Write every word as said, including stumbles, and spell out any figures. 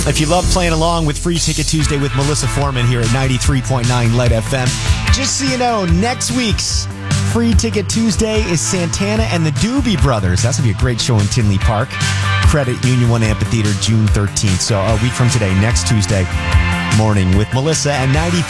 If you love playing along with Free Ticket Tuesday with Melissa Foreman here at ninety-three point nine Light F M, just so you know, next week's Free Ticket Tuesday is Santana and the Doobie Brothers. That's going to be a great show in Tinley Park. Credit Union One Amphitheater, June thirteenth. So a week from today, next Tuesday morning with Melissa and ninety-three